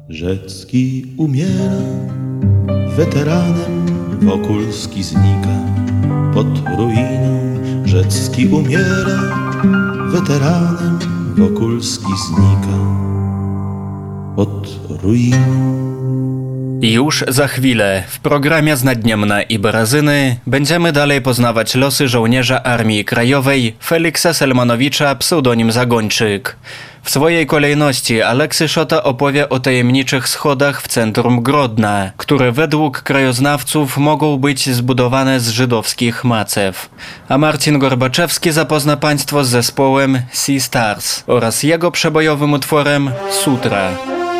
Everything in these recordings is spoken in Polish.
Rzecki umiera, weteranem Wokulski znika. Pod ruiną Rzecki umiera, weteranem Wokulski znika. Pod ruiną. Już za chwilę w programie Znadniemna i Barazyny będziemy dalej poznawać losy żołnierza Armii Krajowej Feliksa Selmanowicza, pseudonim Zagończyk. W swojej kolejności Aleksy Szota opowie o tajemniczych schodach w centrum Grodna, które według krajoznawców mogą być zbudowane z żydowskich macew. A Marcin Gorbaczewski zapozna Państwo z zespołem Sea Stars oraz jego przebojowym utworem Sutra.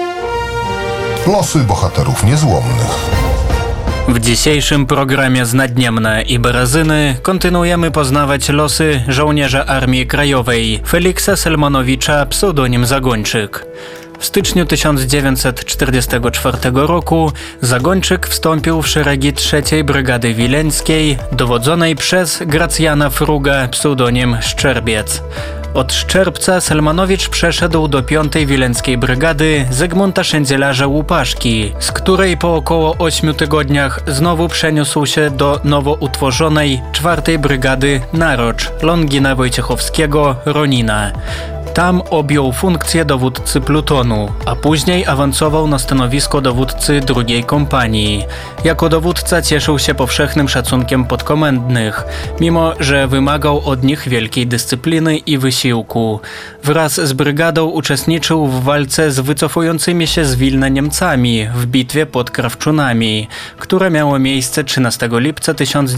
Losy bohaterów niezłomnych. W dzisiejszym programie Znadniemna i Barazyny kontynuujemy poznawać losy żołnierza Armii Krajowej Feliksa Selmanowicza, pseudonim Zagończyk. W styczniu 1944 roku Zagończyk wstąpił w szeregi III Brygady Wileńskiej, dowodzonej przez Gracjana Fruga, pseudonim Szczerbiec. Od Szczerbca Selmanowicz przeszedł do 5. Wileńskiej Brygady Zygmunta Szędzielarza-Łupaszki, z której po około 8 tygodniach znowu przeniósł się do nowo utworzonej 4. Brygady Narocz Longina Wojciechowskiego-Ronina. Tam objął funkcję dowódcy plutonu, a później awansował na stanowisko dowódcy II kompanii. Jako dowódca cieszył się powszechnym szacunkiem podkomendnych, mimo że wymagał od nich wielkiej dyscypliny i wysiłku. Wraz z brygadą uczestniczył w walce z wycofującymi się z Wilna Niemcami w bitwie pod Krawczunami, które miało miejsce 13 lipca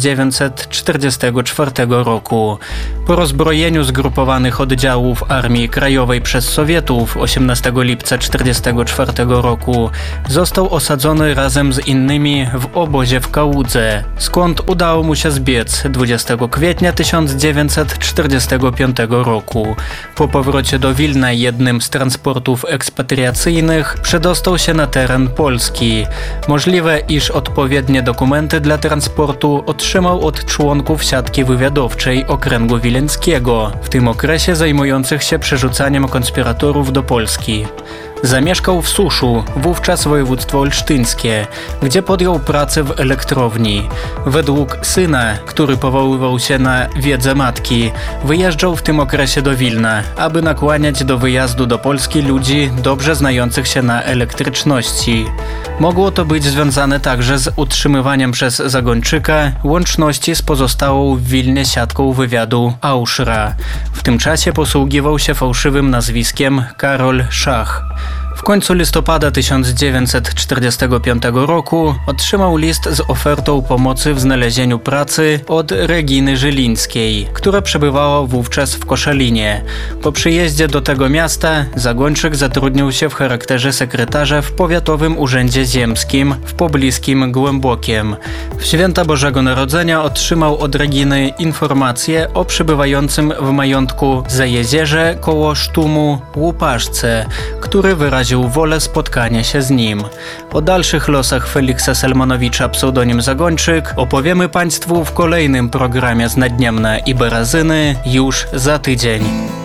1944 roku. Po rozbrojeniu zgrupowanych oddziałów Armii Krajowej przez Sowietów 18 lipca 1944 roku został osadzony razem z innymi w obozie w Kałudze, skąd udało mu się zbiec 20 kwietnia 1945 roku. Po powrocie do Wilna jednym z transportów ekspatriacyjnych przedostał się na teren Polski. Możliwe, iż odpowiednie dokumenty dla transportu otrzymał od członków siatki wywiadowczej Okręgu Wileńskiego, w tym okresie zajmujących się przerzucaniem konspiratorów do Polski. Zamieszkał w Suszu, wówczas województwo olsztyńskie, gdzie podjął pracę w elektrowni. Według syna, który powoływał się na wiedzę matki, wyjeżdżał w tym okresie do Wilna, aby nakłaniać do wyjazdu do Polski ludzi dobrze znających się na elektryczności. Mogło to być związane także z utrzymywaniem przez Zagończyka łączności z pozostałą w Wilnie siatką wywiadu Auszra. W tym czasie posługiwał się fałszywym nazwiskiem Karol Szach. W końcu listopada 1945 roku otrzymał list z ofertą pomocy w znalezieniu pracy od Reginy Żylińskiej, która przebywała wówczas w Koszalinie. Po przyjeździe do tego miasta Zagończyk zatrudnił się w charakterze sekretarza w Powiatowym Urzędzie Ziemskim w pobliskim Głębokiem. W święta Bożego Narodzenia otrzymał od Reginy informację o przybywającym w majątku Zajezierze koło Sztumu Łupaszce, który wyraził wolę spotkania się z nim. O dalszych losach Feliksa Selmanowicza, pseudonim Zagończyk, opowiemy Państwu w kolejnym programie Znadniemna i Barazyny już za tydzień.